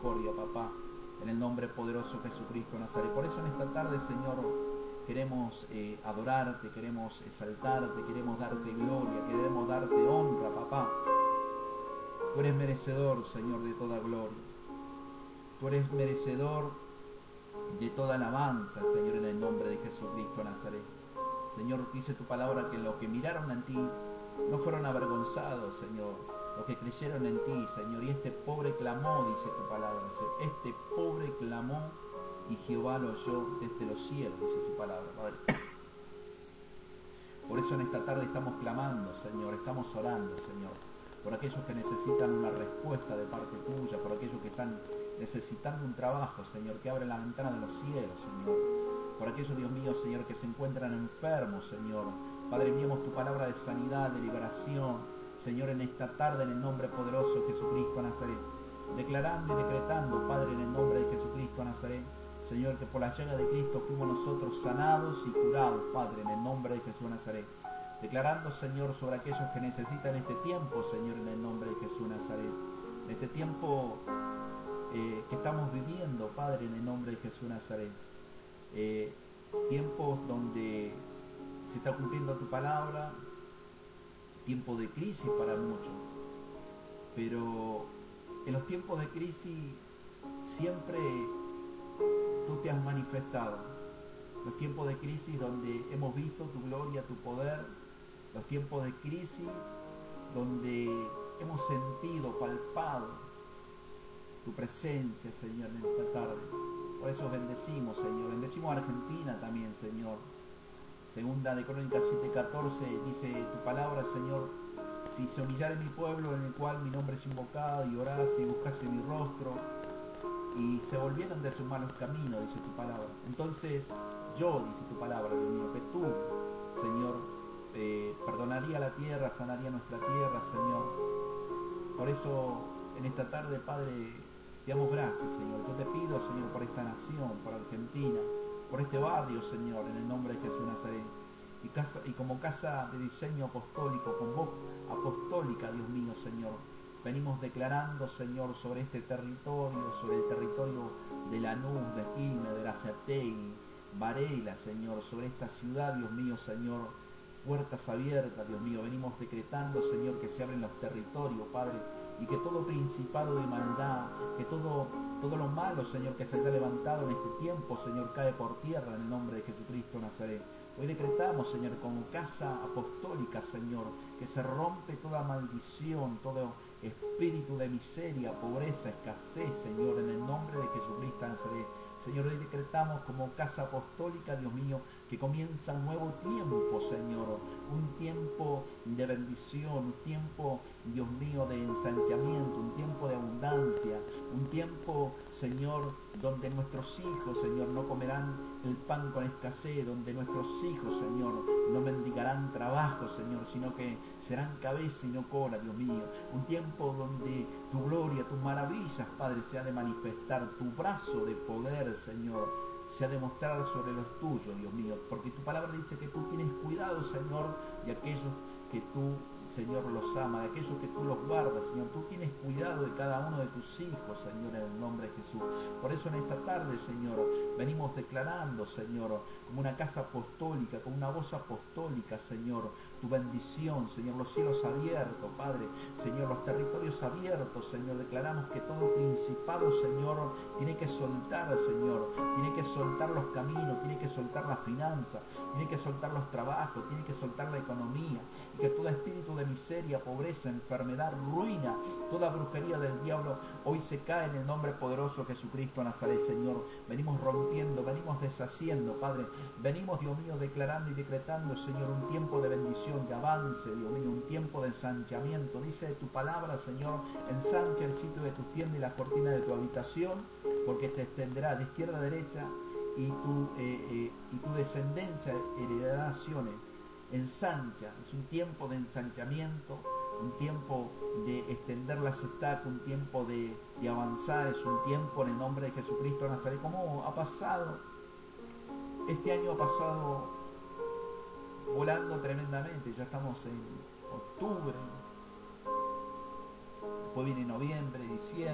misericordia, papá, en el nombre poderoso de Jesucristo de Nazaret. Por eso en esta tarde, Señor, queremos adorarte, queremos exaltarte, queremos darte gloria, queremos darte honra, papá. Tú eres merecedor, Señor, de toda gloria. Tú eres merecedor de toda alabanza, Señor, en el nombre de Jesucristo de Nazaret. Señor, dice tu palabra que los que miraron en ti no fueron avergonzados, Señor. Los que creyeron en ti, Señor. Y este pobre clamó, dice tu palabra, Señor. Este pobre clamó y Jehová lo oyó desde los cielos, dice tu palabra, Padre. Por eso en esta tarde estamos clamando, Señor. Estamos orando, Señor, por aquellos que necesitan una respuesta de parte tuya, por aquellos que están necesitando un trabajo, Señor, que abre la ventana de los cielos, Señor. Por aquellos, Dios mío, Señor, que se encuentran enfermos, Señor. Padre, enviamos tu palabra de sanidad, de liberación, Señor, en esta tarde, en el nombre poderoso de Jesucristo de Nazaret. Declarando y decretando, Padre, en el nombre de Jesucristo de Nazaret, Señor, que por la llaga de Cristo fuimos nosotros sanados y curados, Padre, en el nombre de Jesús de Nazaret. Declarando, Señor, sobre aquellos que necesitan este tiempo, Señor, en el nombre de Jesús de Nazaret. En este tiempo que estamos viviendo, Padre, en el nombre de Jesús de Nazaret. Tiempos donde se está cumpliendo tu palabra, tiempo de crisis para muchos, pero en los tiempos de crisis siempre tú te has manifestado. Los tiempos de crisis donde hemos visto tu gloria, tu poder, los tiempos de crisis donde hemos sentido, palpado tu presencia, Señor, en esta tarde. Por eso bendecimos, Señor. Bendecimos a Argentina también, Señor. Segunda de Crónicas 7:14 dice tu palabra, Señor: si se humillare mi pueblo, en el cual mi nombre es invocado, y orase y buscase mi rostro, y se volvieron de sus malos caminos, dice tu palabra. Entonces yo, dice tu palabra, Dios mío, que tú, Señor, perdonaría la tierra, sanaría nuestra tierra, Señor. Por eso en esta tarde, Padre, te damos gracias, Señor. Yo te pido, Señor, por esta nación, por Argentina, por este barrio, Señor, en el nombre de Jesús de Nazaret. Y como casa de diseño apostólico, con voz apostólica, Dios mío, Señor, venimos declarando, Señor, sobre este territorio, sobre el territorio de Lanús, de Quilmes, de Razategui, Varela, Señor, sobre esta ciudad, Dios mío, Señor, puertas abiertas, Dios mío. Venimos decretando, Señor, que se abren los territorios, Padre, y que todo principado de maldad, que todo lo malo, Señor, que se haya levantado en este tiempo, Señor, cae por tierra en el nombre de Jesucristo Nazaret. Hoy decretamos, Señor, como casa apostólica, Señor, que se rompe toda maldición, todo espíritu de miseria, pobreza, escasez, Señor, en el nombre de Jesucristo Nazaret. Señor, hoy decretamos como casa apostólica, Dios mío, que comienza un nuevo tiempo, Señor, un tiempo de bendición, un tiempo, Dios mío, de ensanchamiento, un tiempo de abundancia, un tiempo, Señor, donde nuestros hijos, Señor, no comerán el pan con escasez, donde nuestros hijos, Señor, no mendigarán trabajo, Señor, sino que serán cabeza y no cola, Dios mío. Un tiempo donde tu gloria, tus maravillas, Padre, se ha de manifestar, tu brazo de poder, Señor, se ha de mostrar sobre los tuyos, Dios mío, porque tu palabra dice que tú tienes cuidado, Señor, de aquellos que tú, Señor, los ama, de aquellos que tú los guardas, Señor. Tú tienes cuidado de cada uno de tus hijos, Señor, en el nombre de Jesús. Por eso en esta tarde, Señor, venimos declarando, Señor, como una casa apostólica, como una voz apostólica, Señor, tu bendición, Señor, los cielos abiertos, Padre, Señor, los territorios abiertos, Señor. Declaramos que todo principado, Señor, tiene que soltar, Señor, tiene que soltar los caminos, tiene que soltar las finanzas, tiene que soltar los trabajos, tiene que soltar la economía, y que todo espíritu de miseria, pobreza, enfermedad, ruina, toda brujería del diablo, hoy se cae en el nombre poderoso de Jesucristo Nazaret, Señor. Venimos rompiendo, venimos deshaciendo, Padre, venimos, Dios mío, declarando y decretando, Señor, un tiempo de bendición, de avance, Dios mío, un tiempo de ensanchamiento. Dice tu palabra, Señor: ensancha el sitio de tus tiendas y la cortina de tu habitación, porque te extenderá de izquierda a derecha, y tu descendencia heredará naciones. Ensancha, es un tiempo de ensanchamiento, un tiempo de extender las estacas, un tiempo de avanzar, es un tiempo en el nombre de Jesucristo Nazaret. ¿Cómo ha pasado? Este año ha pasado volando tremendamente, ya estamos en octubre, después viene noviembre, diciembre.